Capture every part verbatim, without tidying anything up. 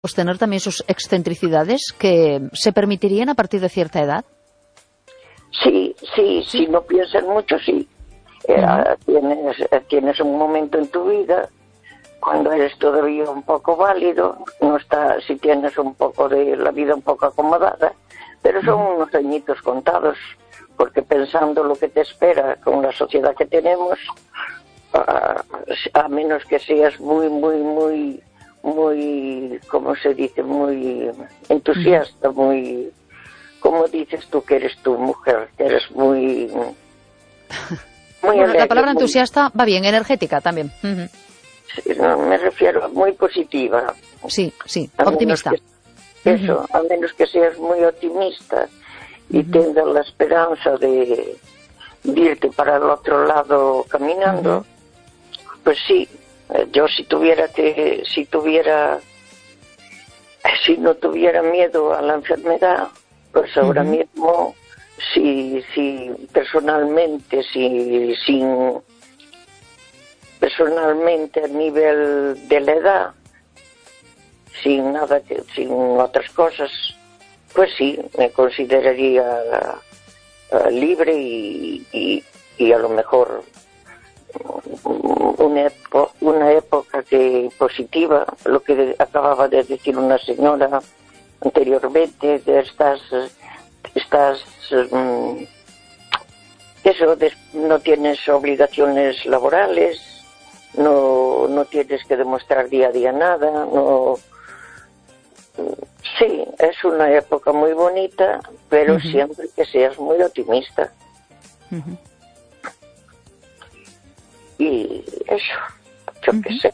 pues tener también sus excentricidades que se permitirían a partir de cierta edad. Sí, sí, sí. Si no piensas mucho, sí. Uh-huh. eh, tienes, tienes un momento en tu vida cuando eres todavía un poco válido, no está, si tienes un poco de la vida un poco acomodada, pero son uh-huh. unos añitos contados, porque pensando lo que te espera con la sociedad que tenemos, a, a menos que seas muy, muy, muy, muy, ¿cómo se dice? Muy entusiasta, uh-huh. muy, ¿cómo dices tú que eres tu mujer? Que eres muy... muy bueno, alegre, la palabra muy... entusiasta va bien, energética también. Uh-huh. Sí, no, me refiero a muy positiva. Sí, sí, a optimista. Que, eso, uh-huh. a menos que seas muy optimista y uh-huh. tengas la esperanza de, de irte para el otro lado caminando, uh-huh. pues sí, yo si tuviera que, si tuviera, si no tuviera miedo a la enfermedad, pues ahora uh-huh. mismo, si, si personalmente, si, sin, personalmente a nivel de la edad, sin nada, que, sin otras cosas, pues sí, me consideraría uh, libre y, y, y a lo mejor una, epo, una época que positiva, lo que acababa de decir una señora anteriormente, de estas, estas um, eso, de, no tienes obligaciones laborales, no, no tienes que demostrar día a día nada, no. Sí, es una época muy bonita, pero uh-huh. siempre que seas muy optimista. Uh-huh. Y eso, yo uh-huh. qué sé.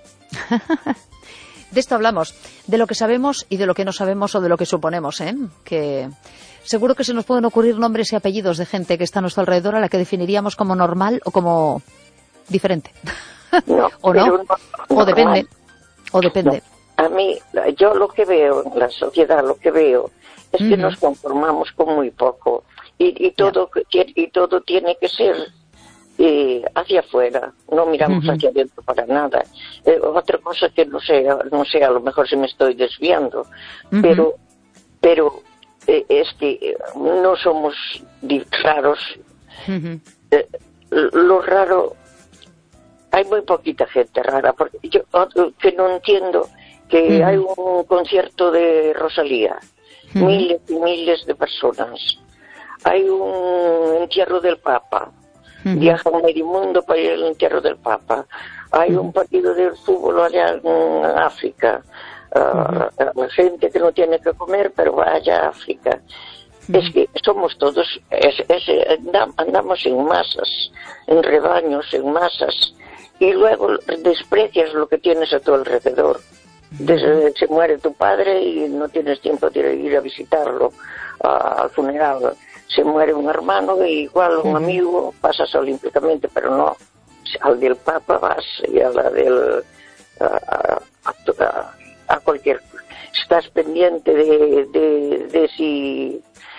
De esto hablamos, de lo que sabemos y de lo que no sabemos o de lo que suponemos, ¿eh? Que seguro que se nos pueden ocurrir nombres y apellidos de gente que está a nuestro alrededor a la que definiríamos como normal o como diferente. No, o no, no o depende, o depende. No. A mí, yo lo que veo en la sociedad, lo que veo es que uh-huh. nos conformamos con muy poco y, y todo yeah. y todo tiene que ser eh, hacia afuera, no miramos uh-huh. hacia adentro para nada. Eh, otra cosa que no sé, no sé, a lo mejor se me estoy desviando, uh-huh. pero pero eh, es que no somos raros. Uh-huh. Eh, lo raro, hay muy poquita gente rara, porque yo que no entiendo. Que uh-huh. hay un concierto de Rosalía, uh-huh. miles y miles de personas. Hay un entierro del Papa, uh-huh. viaja a medio mundo para ir al entierro del Papa. Hay uh-huh. un partido de fútbol allá en África. Uh, uh-huh. Gente que no tiene que comer, pero vaya a África. Uh-huh. Es que somos todos, es, es, andamos en masas, en rebaños, en masas, y luego desprecias lo que tienes a tu alrededor. Desde se muere tu padre y no tienes tiempo de ir a visitarlo uh, al funeral. Se muere un hermano y igual un uh-huh. amigo pasas olímpicamente, pero no al del Papa vas y a la del uh, a, a, a cualquier. Estás pendiente de, de, de si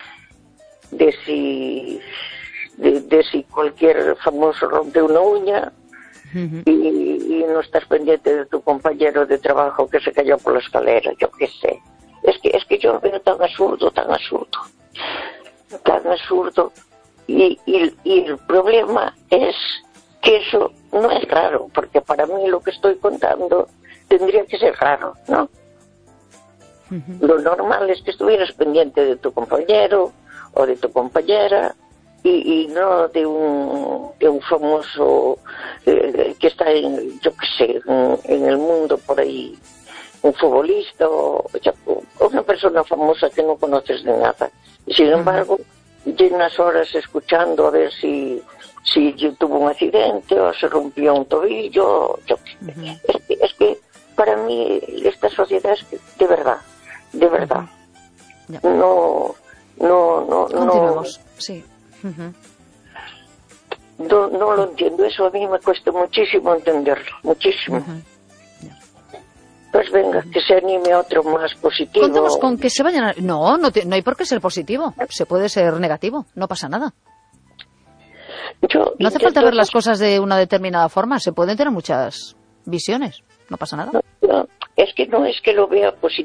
de si de, de si cualquier famoso rompe una uña. Uh-huh. Y, y no estás pendiente de tu compañero de trabajo que se cayó por la escalera, yo qué sé. Es que es que yo lo veo tan absurdo, tan absurdo, tan absurdo. Y, y, y el problema es que eso no es raro, porque para mí lo que estoy contando tendría que ser raro, ¿no? Uh-huh. Lo normal es que estuvieras pendiente de tu compañero o de tu compañera. Y, y no de un, de un famoso eh, que está en, yo qué sé, en, en el mundo por ahí, un futbolista o, o una persona famosa que no conoces de nada. Y sin embargo, llenas horas escuchando a ver si, si tuvo un accidente o se rompió un tobillo. Yo, uh-huh. es, que, es que para mí esta sociedad es que, de verdad, de verdad, uh-huh. yeah. no, no, no, Continuamos, no. sí. Uh-huh. No, no lo entiendo, eso a mí me cuesta muchísimo entenderlo, muchísimo. Uh-huh. Yeah. Pues venga, uh-huh. que se anime otro más positivo. Contamos con que se vayan a... No, no, te... no hay por qué ser positivo, se puede ser negativo, no pasa nada. Yo no hace falta ver las cosas de una determinada forma, se pueden tener muchas visiones, no pasa nada. No, no. es que no es que lo vea positivo.